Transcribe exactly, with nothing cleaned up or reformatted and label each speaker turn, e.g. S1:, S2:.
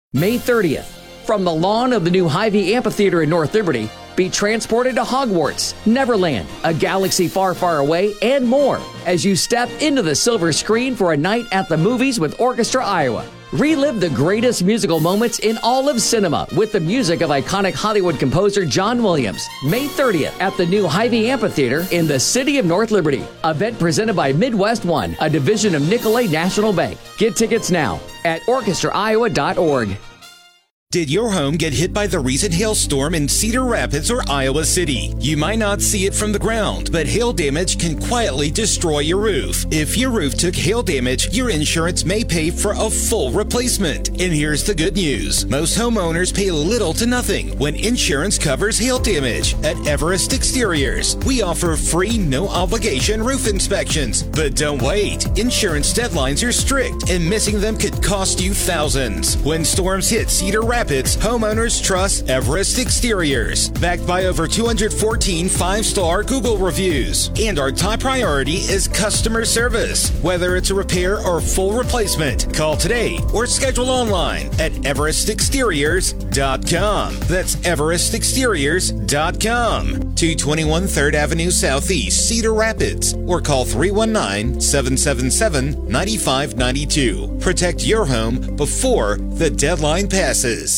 S1: May thirtieth, from the lawn of the new Hy-Vee Amphitheater in North Liberty, be transported to Hogwarts, Neverland, a galaxy far, far away, and more as you step into the silver screen for a night at the movies with Orchestra Iowa. Relive the greatest musical moments in all of cinema with the music of iconic Hollywood composer John Williams. May thirtieth at the new Hy-Vee Amphitheater in the city of North Liberty. Event presented by Midwest One, a division of Nicolay National Bank. Get tickets now at orchestra iowa dot org.
S2: Did your home get hit by the recent hailstorm in Cedar Rapids or Iowa City? You might not see it from the ground, but hail damage can quietly destroy your roof. If your roof took hail damage, your insurance may pay for a full replacement. And here's the good news. Most homeowners pay little to nothing when insurance covers hail damage. At Everest Exteriors, we offer free, no-obligation roof inspections. But don't wait. Insurance deadlines are strict, and missing them could cost you thousands. When storms hit Cedar Rapids, Rapids, homeowners trust Everest Exteriors. Backed by over two hundred fourteen five-star Google reviews. And our top priority is customer service. Whether it's a repair or full replacement, call today or schedule online at everest exteriors dot com. That's everest exteriors dot com. two twenty-one third Avenue Southeast, Cedar Rapids. Or call three one nine, seven seven seven, nine five nine two. Protect your home before the deadline passes.